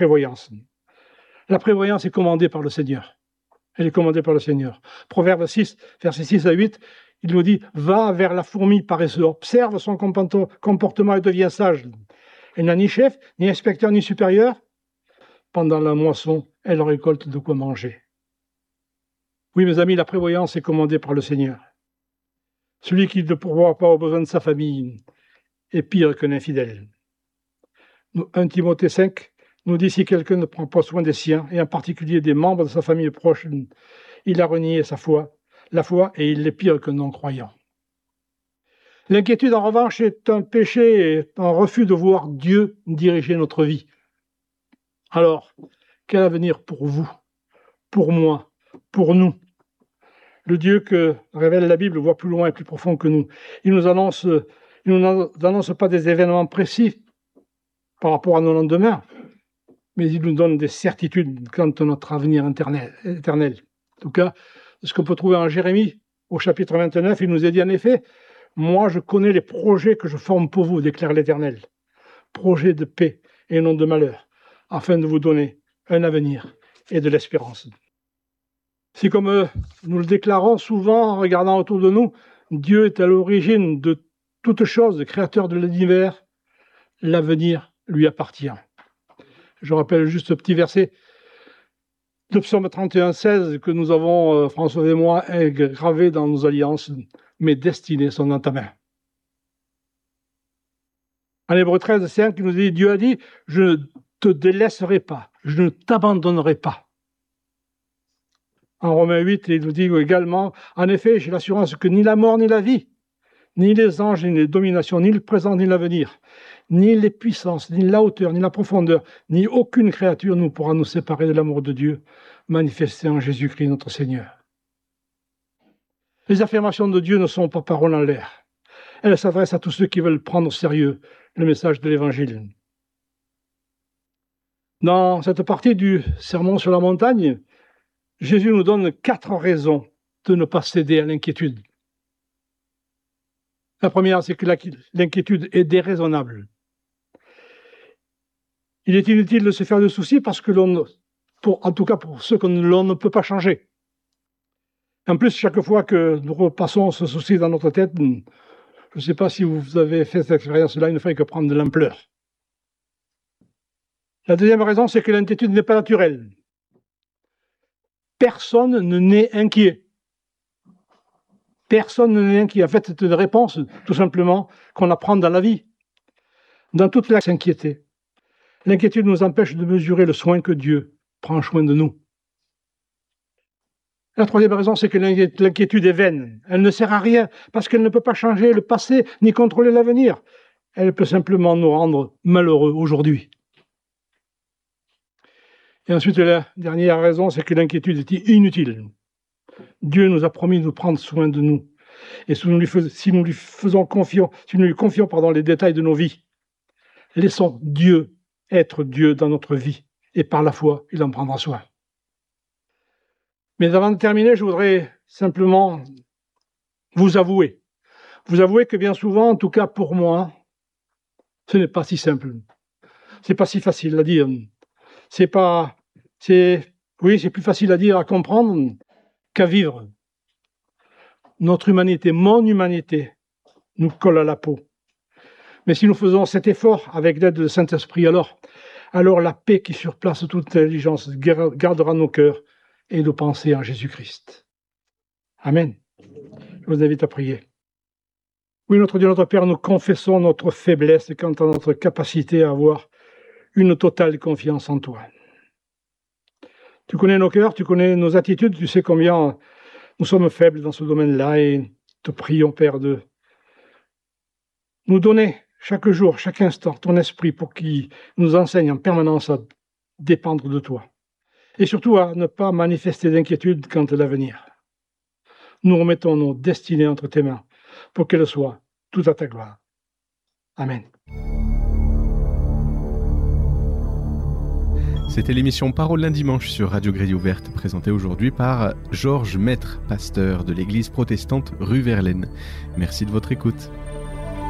prévoyance. La prévoyance est commandée par le Seigneur. Elle est commandée par le Seigneur. Proverbe 6, versets 6 à 8, il nous dit « Va vers la fourmi paresseuse, observe son comportement et deviens sage. Elle n'a ni chef, ni inspecteur, ni supérieur. Pendant la moisson, elle récolte de quoi manger. » Oui, mes amis, la prévoyance est commandée par le Seigneur. Celui qui ne pourvoit pas aux besoins de sa famille est pire qu'un infidèle. 1 Timothée 5 nous dit « Si quelqu'un ne prend pas soin des siens, et en particulier des membres de sa famille proche, il a renié la foi, et il est pire qu'un non-croyant. » L'inquiétude, en revanche, est un péché et un refus de voir Dieu diriger notre vie. Alors, quel avenir pour vous, pour moi, pour nous? Le Dieu que révèle la Bible voit plus loin et plus profond que nous. Il ne nous annonce pas des événements précis par rapport à nos lendemains, mais il nous donne des certitudes quant à notre avenir éternel. En tout cas, ce qu'on peut trouver en Jérémie, au chapitre 29, il nous est dit en effet, « Moi, je connais les projets que je forme pour vous, déclare l'Éternel, projets de paix et non de malheur, afin de vous donner un avenir et de l'espérance. » Si comme nous le déclarons souvent en regardant autour de nous, Dieu est à l'origine de toute chose, créateur de l'univers, l'avenir lui appartient. Je rappelle juste ce petit verset de Psaume 31, 16 que nous avons, François et moi, gravé dans nos alliances. Mes destinées sont dans ta main. En Hébreux 13, 5, il nous dit, Dieu a dit, je ne te délaisserai pas, je ne t'abandonnerai pas. En Romains 8, il nous dit également, en effet, j'ai l'assurance que ni la mort ni la vie, ni les anges, ni les dominations, ni le présent, ni l'avenir, ni les puissances, ni la hauteur, ni la profondeur, ni aucune créature ne pourra nous séparer de l'amour de Dieu manifesté en Jésus-Christ notre Seigneur. Les affirmations de Dieu ne sont pas paroles en l'air. Elles s'adressent à tous ceux qui veulent prendre au sérieux le message de l'Évangile. Dans cette partie du Sermon sur la montagne, Jésus nous donne 4 raisons de ne pas céder à l'inquiétude. La première, c'est que l'inquiétude est déraisonnable. Il est inutile de se faire de soucis parce que en tout cas pour ceux que l'on ne peut pas changer. En plus, chaque fois que nous repassons ce souci dans notre tête, je ne sais pas si vous avez fait cette expérience-là, il ne fait que prendre de l'ampleur. La deuxième raison, c'est que l'inquiétude n'est pas naturelle. Personne ne naît inquiet. Personne ne naît inquiet. En fait, c'est une réponse, tout simplement, qu'on apprend dans la vie. Dans toute la s'inquiéter. L'inquiétude nous empêche de mesurer le soin que Dieu prend soin de nous. La troisième raison, c'est que l'inquiétude est vaine. Elle ne sert à rien parce qu'elle ne peut pas changer le passé ni contrôler l'avenir. Elle peut simplement nous rendre malheureux aujourd'hui. Et ensuite, la dernière raison, c'est que l'inquiétude est inutile. Dieu nous a promis de prendre soin de nous. Et si nous lui confions les détails de nos vies, laissons Dieu être Dieu dans notre vie. Et par la foi, il en prendra soin. Mais avant de terminer, je voudrais simplement vous avouer que bien souvent, en tout cas pour moi, ce n'est pas si simple. C'est pas si facile à dire. C'est plus facile à dire, à comprendre qu'à vivre. Notre humanité, mon humanité, nous colle à la peau. Mais si nous faisons cet effort avec l'aide du Saint-Esprit, alors la paix qui surplace toute intelligence gardera nos cœurs et nos pensées en Jésus-Christ. Amen. Je vous invite à prier. Oui, notre Dieu, notre Père, nous confessons notre faiblesse quant à notre capacité à avoir une totale confiance en toi. Tu connais nos cœurs, tu connais nos attitudes, tu sais combien nous sommes faibles dans ce domaine-là et te prions, Père, de nous donner chaque jour, chaque instant, ton esprit pour qu'il nous enseigne en permanence à dépendre de toi. Et surtout à ne pas manifester d'inquiétude quant à l'avenir. Nous remettons nos destinées entre tes mains pour qu'elles soient tout à ta gloire. Amen. C'était l'émission Parole d'un dimanche sur Radio Grille Ouverte, présentée aujourd'hui par Georges Maître, pasteur de l'église protestante rue Verlaine. Merci de votre écoute.